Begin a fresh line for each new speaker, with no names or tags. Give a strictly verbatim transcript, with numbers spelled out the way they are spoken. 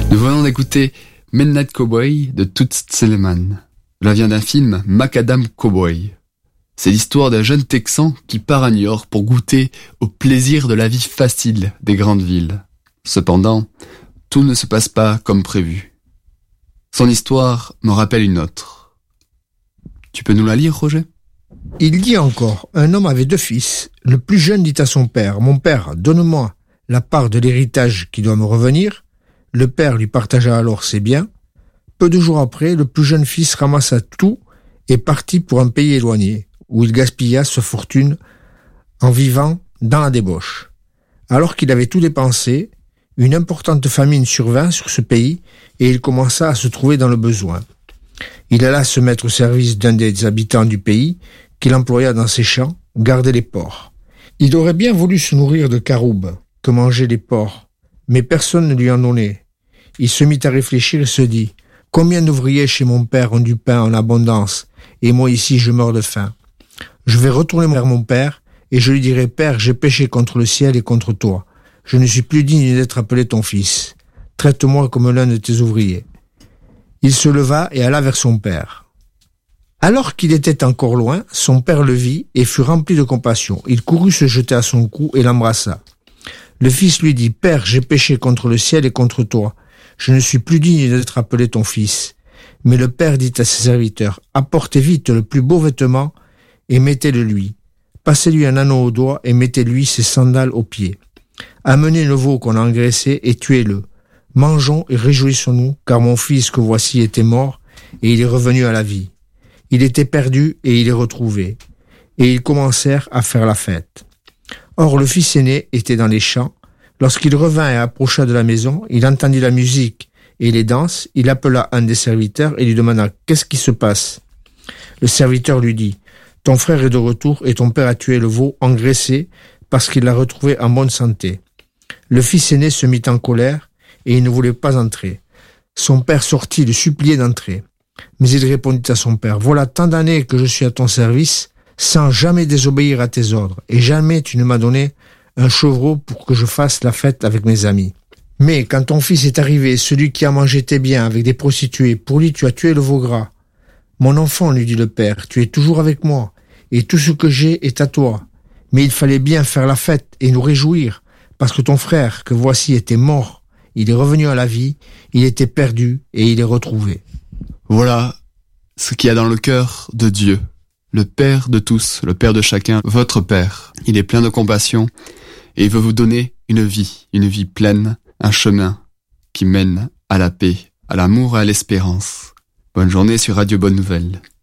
Nous venons d'écouter Midnight Cowboy de Toots Thielemans. Cela vient d'un film Macadam Cowboy. C'est l'histoire d'un jeune Texan qui part à New York pour goûter au plaisir de la vie facile des grandes villes. Cependant, tout ne se passe pas comme prévu. Son histoire me rappelle une autre. Tu peux nous la lire, Roger ?
Il dit encore, un homme avait deux fils. Le plus jeune dit à son père, « Mon père, donne-moi la part de l'héritage qui doit me revenir. » Le père lui partagea alors ses biens. Peu de jours après, le plus jeune fils ramassa tout et partit pour un pays éloigné, où il gaspilla sa fortune en vivant dans la débauche. Alors qu'il avait tout dépensé, une importante famine survint sur ce pays et il commença à se trouver dans le besoin. Il alla se mettre au service d'un des habitants du pays qu'il employa dans ses champs, garder les porcs. Il aurait bien voulu se nourrir de caroubes que mangeaient les porcs, mais personne ne lui en donnait. Il se mit à réfléchir et se dit « Combien d'ouvriers chez mon père ont du pain en abondance, et moi ici je meurs de faim. Je vais retourner vers mon père, et je lui dirai « Père, j'ai péché contre le ciel et contre toi. Je ne suis plus digne d'être appelé ton fils. Traite-moi comme l'un de tes ouvriers. » Il se leva et alla vers son père. Alors qu'il était encore loin, son père le vit et fut rempli de compassion. Il courut se jeter à son cou et l'embrassa. Le fils lui dit « Père, j'ai péché contre le ciel et contre toi. Je ne suis plus digne d'être appelé ton fils. » Mais le père dit à ses serviteurs « Apportez vite le plus beau vêtement et mettez-le lui. Passez-lui un anneau au doigt et mettez-lui ses sandales aux pieds. Amenez le veau qu'on a engraissé et tuez-le. Mangeons et réjouissons-nous, car mon fils que voici était mort et il est revenu à la vie. Il était perdu et il est retrouvé. » Et ils commencèrent à faire la fête. Or le fils aîné était dans les champs. Lorsqu'il revint et approcha de la maison, il entendit la musique et les danses. Il appela un des serviteurs et lui demanda « Qu'est-ce qui se passe ?» Le serviteur lui dit « Ton frère est de retour et ton père a tué le veau engraissé parce qu'il l'a retrouvé en bonne santé. » Le fils aîné se mit en colère et il ne voulait pas entrer. Son père sortit le supplier d'entrer. Mais il répondit à son père « Voilà tant d'années que je suis à ton service sans jamais désobéir à tes ordres et jamais tu ne m'as donné un chevreau pour que je fasse la fête avec mes amis. Mais quand ton fils est arrivé, celui qui a mangé tes biens avec des prostituées, pour lui tu as tué le veau gras. Mon enfant, lui dit le père, tu es toujours avec moi et tout ce que j'ai est à toi. Mais il fallait bien faire la fête et nous réjouir parce que ton frère que voici était mort. Il est revenu à la vie, il était perdu et il est retrouvé. »
Voilà ce qu'il y a dans le cœur de Dieu, le Père de tous, le Père de chacun, votre Père. Il est plein de compassion et il veut vous donner une vie, une vie pleine, un chemin qui mène à la paix, à l'amour et à l'espérance. Bonne journée sur Radio Bonne Nouvelle.